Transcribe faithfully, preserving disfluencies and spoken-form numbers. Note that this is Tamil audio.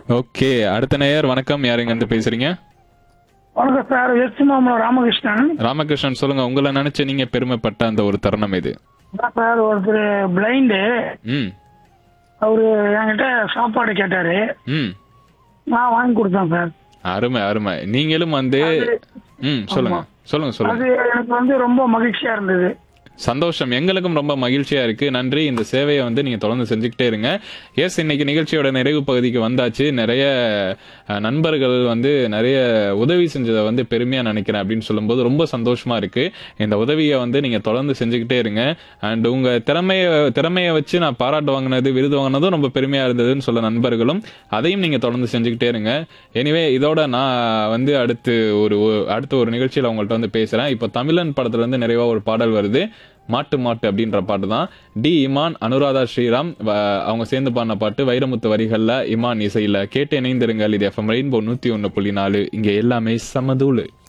ஓகே, அடுத்த நேயர் வணக்கம். யாருங்க இருந்து பேசுறீங்க? வணக்கம் சார், வெஸ்ட் மாம்பலம் ராமகிருஷ்ணன். ராமகிருஷ்ணன் சொல்லுங்க, உங்களை நினைச்சு நீங்க பெருமைப்பட்ட அந்த ஒரு தருணம் இது. அதான் சார், ஒருத்தர் பிளைண்டு, ம் அவரு என்கிட்ட சாப்பாடு கேட்டாரு, ம் நான் வாங்கி கொடுத்தேன் சார். அருமை அருமை. நீங்களும் வந்து ம் சொல்லுங்க ஆமா. சொல்லுங்க சொல்லுங்க. அது எனக்கு வந்து ரொம்ப மகிழ்ச்சியா இருந்தது. சந்தோஷம், எங்களுக்கும் ரொம்ப மகிழ்ச்சியா இருக்கு. நன்றி. இந்த சேவையை வந்து நீங்க தொடர்ந்து செஞ்சுக்கிட்டே இருங்க. எஸ், இன்னைக்கு நிகழ்ச்சியோட நிறைவு பகுதிக்கு வந்தாச்சு. நிறைய அஹ், நண்பர்கள் வந்து நிறைய உதவி செஞ்சதை வந்து பெருமையா நினைக்கிறேன் அப்படின்னு சொல்லும்போது ரொம்ப சந்தோஷமா இருக்கு. இந்த உதவியை வந்து நீங்க தொடர்ந்து செஞ்சுக்கிட்டே இருங்க. அண்ட் உங்க திறமைய திறமையை வச்சு நான் பாராட்டு வாங்கினது, விருது வாங்கினதும் ரொம்ப பெருமையா இருந்ததுன்னு சொல்ல நண்பர்களும் அதையும் நீங்க தொடர்ந்து செஞ்சுக்கிட்டே இருங்க. எனிவே, இதோட நான் வந்து அடுத்து ஒரு அடுத்த ஒரு நிகழ்ச்சியில உங்கள்ட்ட வந்து பேசுறேன். இப்போ தமிழன் படத்துல இருந்து நிறைவா ஒரு பாடல் வருது, மாட்டு மாட்டு அப்படின்ற பாட்டு தான். டி இமான், அனுராதா ஸ்ரீராம் வ- அவங்க சேர்ந்து பாடின பாட்டு. வைரமுத்து வரிகள்ல, இமான் இசையில. கேட்டு இணைந்திருங்கள். இது எஃப்எம் ரெயின்போ நூத்தி ஒன்னு புள்ளி நாலு. இங்க எல்லாமே சமதூளு.